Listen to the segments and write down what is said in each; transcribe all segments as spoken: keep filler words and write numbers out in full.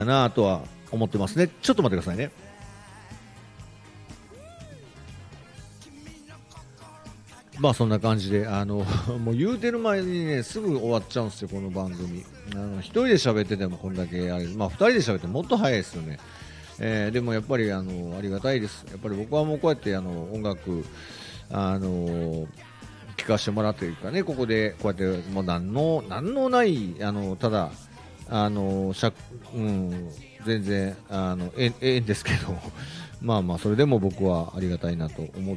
かなとは思ってますね。ちょっと待ってくださいね。まあそんな感じで、あのもう言うてる前にね、すぐ終わっちゃうんですよ、この番組。あの一人で喋っててもこんだけあれ、まあ二人で喋ってもっと早いですよね。えーでもやっぱりあのありがたいです。やっぱり僕はもうこうやってあの音楽、あの聞かせてもらってるかね、ここでこうやってもう何の何のないあのただあのしゃ、うん、全然あのえええんですけど、まあまあそれでも僕はありがたいなと思って、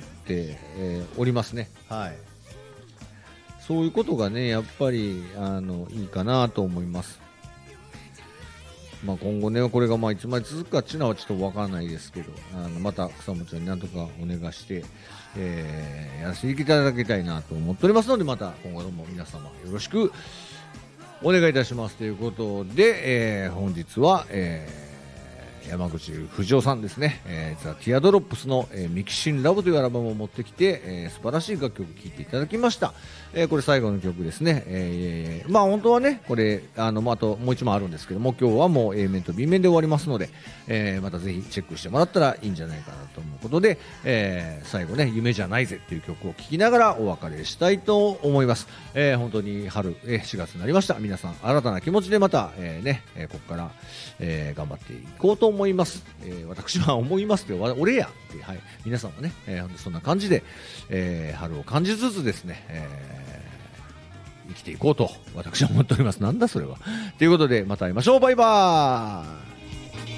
えーおりますね。はい。そういうことがねやっぱりあのいいかなと思います。まあ、今後ねこれがまあいつまで続くかっていうのはちょっとわからないですけど、あのまた草本ちゃんになんとかお願いして、えーやらせていただきたいなと思っておりますので、また今後とも皆様よろしくお願いいたしますということで、えー本日は、えー山口藤夫さんですね、えー、ザ・ティアドロップスの、えーミキシンラブというアルバムを持ってきて、えー素晴らしい楽曲を聴いていただきました。えーこれ最後の曲ですね。えーまあ本当はね、これ、あの、まあ、あともう一枚あるんですけども、今日はもう A 面と B 面で終わりますので、えーまたぜひチェックしてもらったらいいんじゃないかなと思うことで、えー最後ね、夢じゃないぜっていう曲を聴きながらお別れしたいと思います。えー本当に春、えーしがつになりました。皆さん、新たな気持ちでまた、えーね、えーここから、えー頑張っていこうと思います。えー私は思いますけど、わ俺やって、はい、皆さんはね、えーそんな感じで、えー春を感じつつですね、えー生きていこうと私は思っております。なんだそれは。ということで、また会いましょう。バイバーイ。